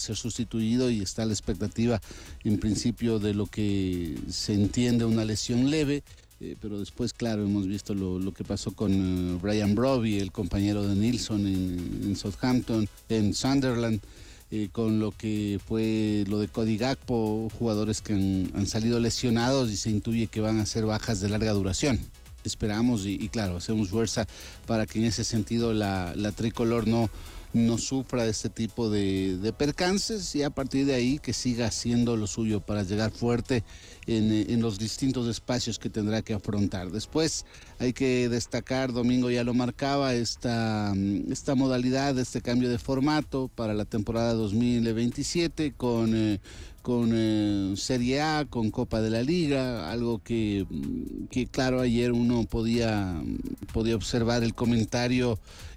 ser sustituido y está la expectativa en principio de lo que se entiende una lesión leve, pero después, claro, hemos visto lo que pasó con Brian Brobbey, el compañero de Nilsson en Southampton, en Sunderland, con lo que fue lo de Cody Gakpo, jugadores que han salido lesionados y se intuye que van a ser bajas de larga duración. Esperamos y claro, hacemos fuerza para que en ese sentido la tricolor no sufra de este tipo de percances y a partir de ahí que siga haciendo lo suyo para llegar fuerte en los distintos espacios que tendrá que afrontar. Después hay que destacar, Domingo ya lo marcaba, esta modalidad, este cambio de formato para la temporada 2027 con Serie A, con Copa de la Liga, algo que claro, ayer uno podía observar el comentario,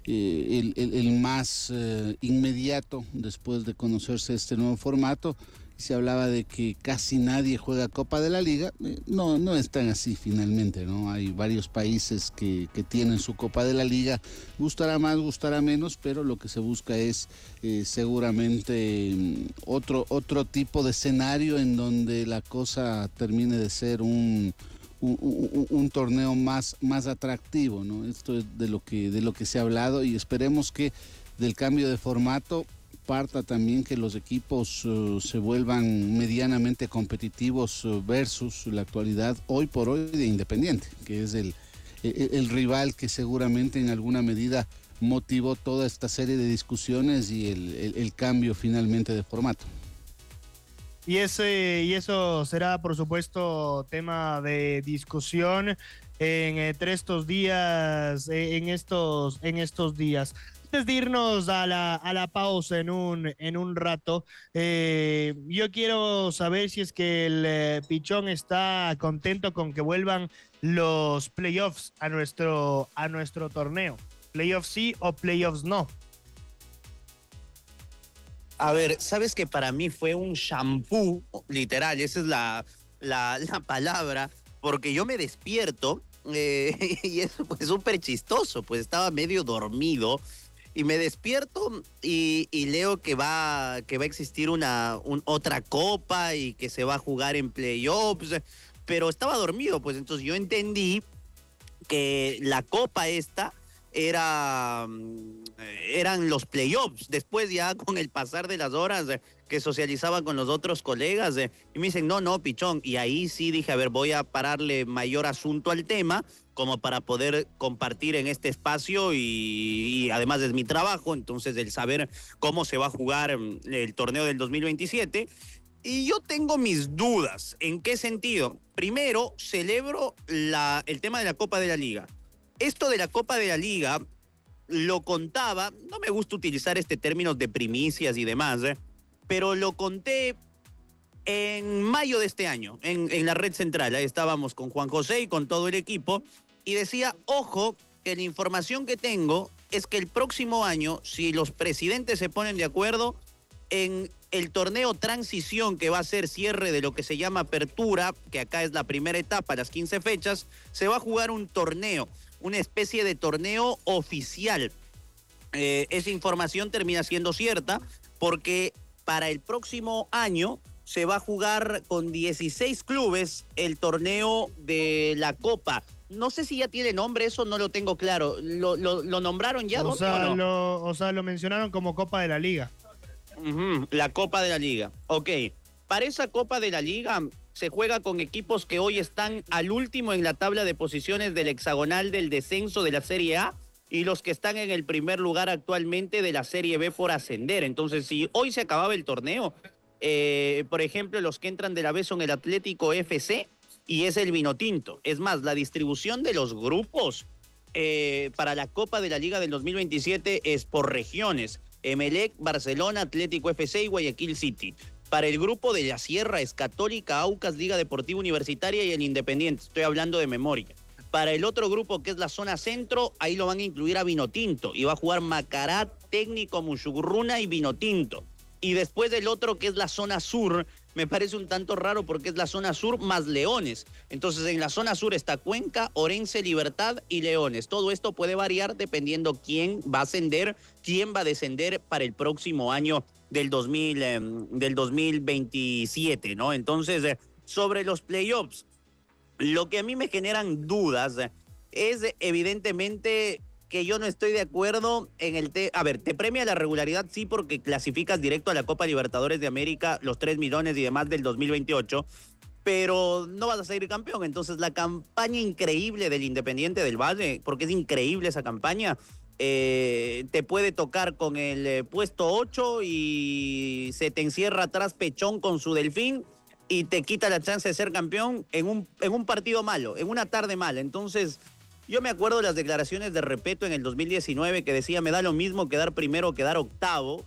el más inmediato después de conocerse este nuevo formato. Se hablaba de que casi nadie juega Copa de la Liga. No es tan así finalmente, ¿no? Hay varios países que tienen su Copa de la Liga. Gustará más, gustará menos, pero lo que se busca es seguramente otro tipo de escenario en donde la cosa termine de ser un torneo más atractivo, ¿no? Esto es de lo que se ha hablado y esperemos que del cambio de formato parta también que los equipos se vuelvan medianamente competitivos versus la actualidad hoy por hoy de Independiente, que es el rival que seguramente en alguna medida motivó toda esta serie de discusiones y el cambio finalmente de formato. Y eso será, por supuesto, tema de discusión entre estos días, en estos días. Antes de irnos a la pausa en un rato, yo quiero saber si es que el Pichón está contento con que vuelvan los playoffs a nuestro torneo. ¿Playoffs sí o playoffs no? A ver, sabes que para mí fue un shampoo, literal, esa es la palabra, porque yo me despierto y es pues súper chistoso, pues estaba medio dormido y me despierto y leo que va a existir otra copa y que se va a jugar en playoffs, pero estaba dormido, pues entonces yo entendí que la copa esta eran los playoffs. Después ya con el pasar de las horas que socializaba con los otros colegas y me dicen, no, Pichón. Y ahí sí dije, a ver, voy a pararle mayor asunto al tema como para poder compartir en este espacio y además es mi trabajo, entonces el saber cómo se va a jugar el torneo del 2027. Y yo tengo mis dudas. ¿En qué sentido? Primero, celebro el tema de la Copa de la Liga. Esto de la Copa de la Liga lo contaba, no me gusta utilizar términos de primicias y demás, pero lo conté en mayo de este año, en la red central. Ahí estábamos con Juan José y con todo el equipo, y decía, ojo, que la información que tengo es que el próximo año, si los presidentes se ponen de acuerdo, en el torneo transición, que va a ser cierre de lo que se llama apertura, que acá es la primera etapa, las 15 fechas, se va a jugar un torneo, una especie de torneo oficial. Esa información termina siendo cierta porque para el próximo año se va a jugar con 16 clubes el torneo de la Copa. No sé si ya tiene nombre, eso no lo tengo claro. ¿Lo nombraron ya? O sea, lo mencionaron como Copa de la Liga. La Copa de la Liga. Ok. Para esa Copa de la Liga se juega con equipos que hoy están al último en la tabla de posiciones del hexagonal del descenso de la Serie A y los que están en el primer lugar actualmente de la Serie B por ascender. Entonces, si hoy se acababa el torneo, por ejemplo, los que entran de la B son el Atlético FC y es el Vinotinto. Es más, la distribución de los grupos para la Copa de la Liga del 2027 es por regiones. Emelec, Barcelona, Atlético FC y Guayaquil City. Para el grupo de la Sierra es Católica, Aucas, Liga Deportiva Universitaria y el Independiente. Estoy hablando de memoria. Para el otro grupo, que es la zona centro, ahí lo van a incluir a Vinotinto. Y va a jugar Macará, Técnico, Mushugurruna y Vinotinto. Y después del otro, que es la zona sur, me parece un tanto raro porque es la zona sur más Leones. Entonces, en la zona sur está Cuenca, Orense, Libertad y Leones. Todo esto puede variar dependiendo quién va a ascender, quién va a descender para el próximo año del 2027, ¿no? Entonces, sobre los playoffs, lo que a mí me generan dudas es evidentemente que yo no estoy de acuerdo en a ver, te premia la regularidad, sí, porque clasificas directo a la Copa Libertadores de América, los 3 millones y demás del 2028, pero no vas a ser campeón. Entonces, la campaña increíble del Independiente del Valle, porque es increíble esa campaña, te puede tocar con el puesto 8 y se te encierra atrás Pechón con su Delfín y te quita la chance de ser campeón en un partido malo, en una tarde mala. Entonces, yo me acuerdo de las declaraciones de Repeto en el 2019 que decía, me da lo mismo quedar primero o quedar octavo,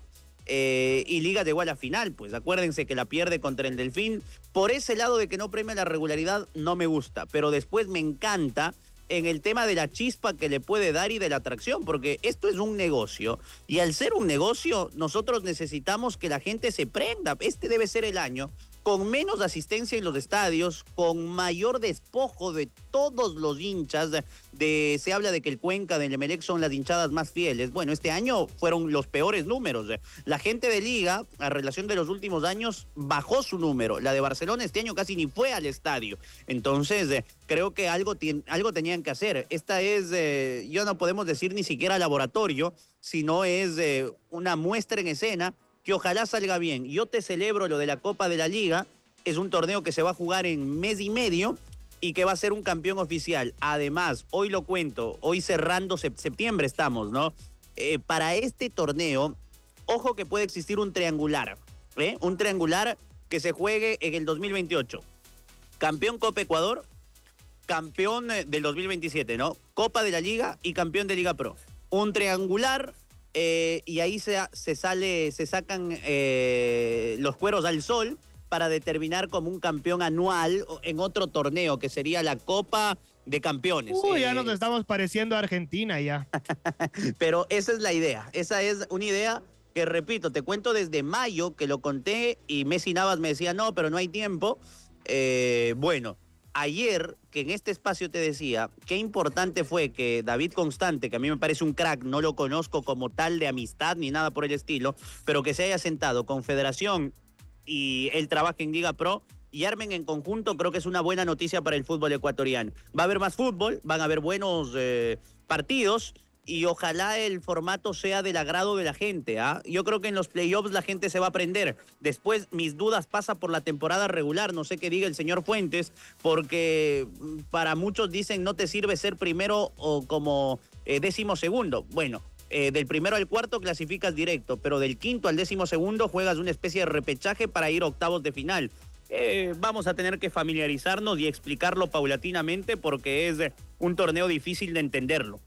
y Liga llegó a la final, pues acuérdense que la pierde contra el Delfín. Por ese lado de que no premia la regularidad no me gusta, pero después me encanta en el tema de la chispa que le puede dar y de la atracción, porque esto es un negocio, y al ser un negocio nosotros necesitamos que la gente se prenda. Este debe ser el año con menos asistencia en los estadios, con mayor despojo de todos los hinchas. Se habla de que el Cuenca del Emelec son las hinchadas más fieles. Bueno, este año fueron los peores números. La gente de Liga, a relación de los últimos años, bajó su número. La de Barcelona este año casi ni fue al estadio. Entonces, creo que algo tenían que hacer. Esta es, yo no podemos decir ni siquiera laboratorio, sino es una muestra en escena que ojalá salga bien. Yo te celebro lo de la Copa de la Liga, es un torneo que se va a jugar en mes y medio y que va a ser un campeón oficial. Además, hoy lo cuento, hoy cerrando septiembre estamos, ¿no? Para este torneo, ojo que puede existir un triangular, un triangular que se juegue en el 2028. Campeón Copa Ecuador, campeón del 2027, ¿no? Copa de la Liga y campeón de Liga Pro. Un triangular. Y ahí se sacan los cueros al sol para determinar como un campeón anual en otro torneo, que sería la Copa de Campeones. Ya nos estamos pareciendo a Argentina ya. Pero esa es la idea, esa es una idea que, repito, te cuento desde mayo que lo conté y Messi Navas me decía, no, pero no hay tiempo. Bueno, ayer, que en este espacio te decía, qué importante fue que David Constante, que a mí me parece un crack, no lo conozco como tal de amistad ni nada por el estilo, pero que se haya sentado con Federación y él trabaja en Liga Pro y armen en conjunto, creo que es una buena noticia para el fútbol ecuatoriano. Va a haber más fútbol, van a haber buenos partidos, y ojalá el formato sea del agrado de la gente. Yo creo que en los playoffs la gente se va a aprender. Después, mis dudas pasan por la temporada regular. No sé qué diga el señor Fuentes, porque para muchos dicen no te sirve ser primero o como 12º. Bueno, del primero al cuarto clasificas directo, pero del quinto al 12º juegas una especie de repechaje para ir a octavos de final. Vamos a tener que familiarizarnos y explicarlo paulatinamente porque es un torneo difícil de entenderlo.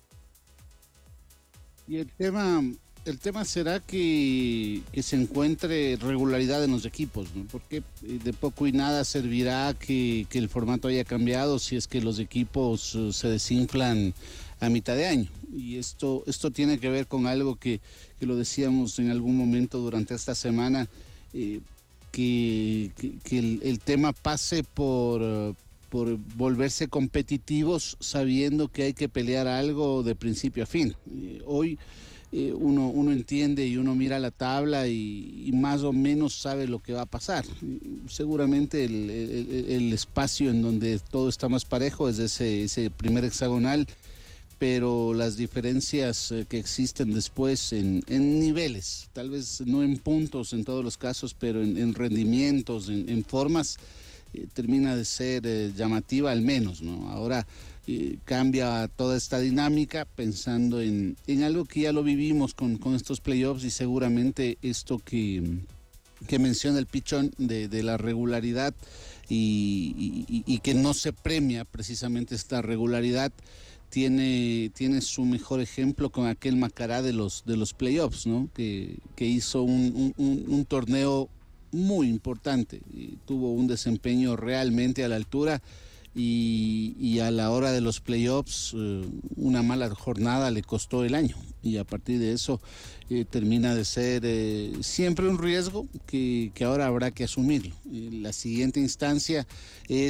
Y el tema será que se encuentre regularidad en los equipos, ¿no? Porque de poco y nada servirá que el formato haya cambiado si es que los equipos se desinflan a mitad de año. Y esto tiene que ver con algo que lo decíamos en algún momento durante esta semana, que el tema pase por volverse competitivos sabiendo que hay que pelear algo de principio a fin. Hoy uno entiende y uno mira la tabla y más o menos sabe lo que va a pasar. Seguramente el espacio en donde todo está más parejo es ese primer hexagonal, pero las diferencias que existen después en niveles, tal vez no en puntos en todos los casos, pero en rendimientos, en formas, termina de ser llamativa al menos, ¿no? Ahora cambia toda esta dinámica pensando en algo que ya lo vivimos con estos playoffs, y seguramente esto que menciona el Pichón de la regularidad y que no se premia precisamente esta regularidad, tiene su mejor ejemplo con aquel Macará de los playoffs, ¿no? Que hizo un torneo muy importante, tuvo un desempeño realmente a la altura, y a la hora de los playoffs una mala jornada le costó el año, y a partir de eso termina de ser siempre un riesgo que ahora habrá que asumirlo. La siguiente instancia es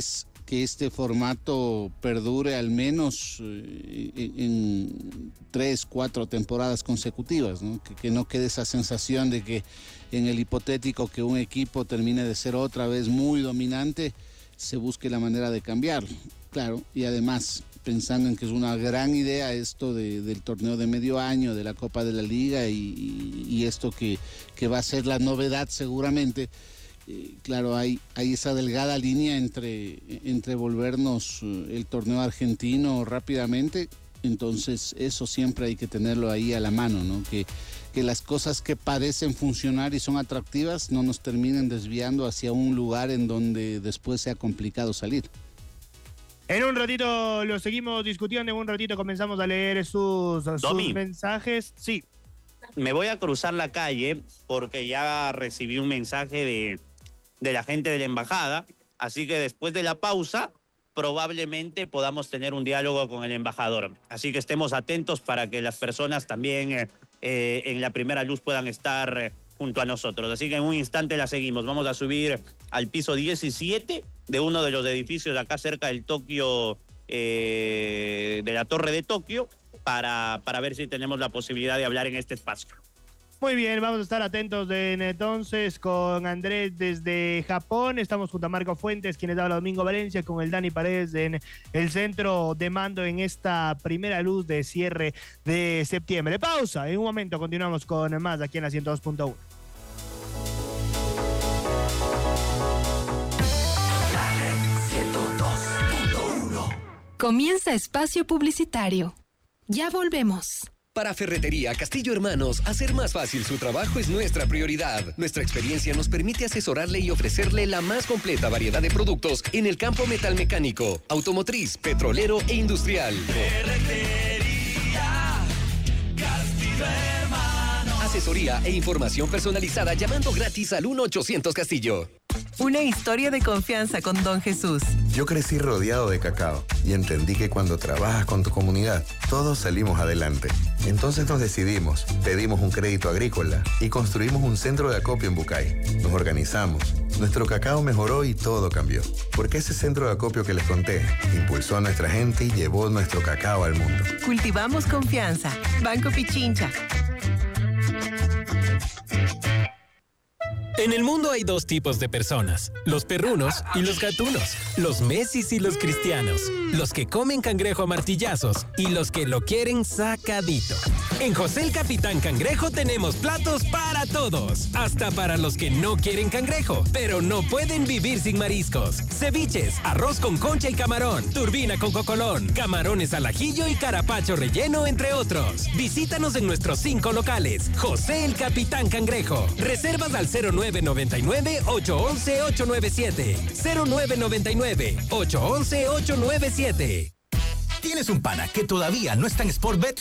que este formato perdure al menos en 3, 4 temporadas consecutivas, ¿no? Que no quede esa sensación de que en el hipotético que un equipo termine de ser otra vez muy dominante, se busque la manera de cambiarlo. Claro, y además pensando en que es una gran idea esto del torneo de medio año, de la Copa de la Liga y esto que va a ser la novedad seguramente. Claro, hay esa delgada línea entre volvernos el torneo argentino rápidamente, entonces eso siempre hay que tenerlo ahí a la mano, ¿no? Que las cosas que parecen funcionar y son atractivas no nos terminen desviando hacia un lugar en donde después sea complicado salir. En un ratito lo seguimos discutiendo, en un ratito comenzamos a leer sus mensajes. Sí. Me voy a cruzar la calle porque ya recibí un mensaje de la gente de la embajada, así que después de la pausa probablemente podamos tener un diálogo con el embajador. Así que estemos atentos para que las personas también en la primera luz puedan estar junto a nosotros. Así que en un instante la seguimos. Vamos a subir al piso 17 de uno de los edificios de acá cerca del Tokio, de la Torre de Tokio, para ver si tenemos la posibilidad de hablar en este espacio. Muy bien, vamos a estar atentos entonces con Andrés desde Japón. Estamos junto a Marco Fuentes, quien les habla Domingo Valencia, con el Dani Paredes en el centro de mando en esta primera luz de cierre de septiembre. Pausa, en un momento continuamos con más aquí en la 102.1. Comienza espacio publicitario. Ya volvemos. Para Ferretería Castillo Hermanos, hacer más fácil su trabajo es nuestra prioridad. Nuestra experiencia nos permite asesorarle y ofrecerle la más completa variedad de productos en el campo metalmecánico, automotriz, petrolero e industrial. Ferretería Castillo Hermanos. Asesoría e información personalizada llamando gratis al 1-800 Castillo. Una historia de confianza con Don Jesús. Yo crecí rodeado de cacao y entendí que cuando trabajas con tu comunidad, todos salimos adelante. Entonces nos decidimos, pedimos un crédito agrícola y construimos un centro de acopio en Bucay. Nos organizamos, nuestro cacao mejoró y todo cambió. Porque ese centro de acopio que les conté impulsó a nuestra gente y llevó nuestro cacao al mundo. Cultivamos confianza. Banco Pichincha. En el mundo hay dos tipos de personas, los perrunos y los gatunos, los Messis y los cristianos, los que comen cangrejo a martillazos y los que lo quieren sacadito. En José el Capitán Cangrejo tenemos platos para todos, hasta para los que no quieren cangrejo, pero no pueden vivir sin mariscos. Ceviches, arroz con concha y camarón, turbina con cocolón, camarones al ajillo y carapacho relleno, entre otros. Visítanos en nuestros 5 locales. José el Capitán Cangrejo. Reservas al 0999-811-897. 0999-811-897. ¿Tienes un pana que todavía no está en Sportbet?